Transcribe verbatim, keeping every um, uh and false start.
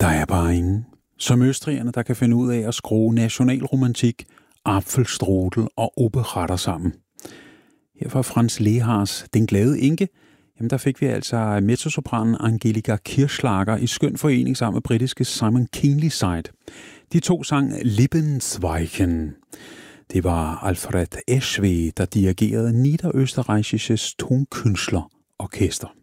Der er bare ingen, som østrigerne, der kan finde ud af at skrue nationalromantik, apfelstrudel og operetter sammen. Her fra Franz Lehars Den glade enke, jamen der fik vi altså mezzosopranen Angelika Kirchschlager i skøn forening sammen med britiske Simon Keenlyside. De to sang Lebensweichen. Det var Alfred Eschwege, der dirigerede Niederösterreichisches Tonkünstlerorchester.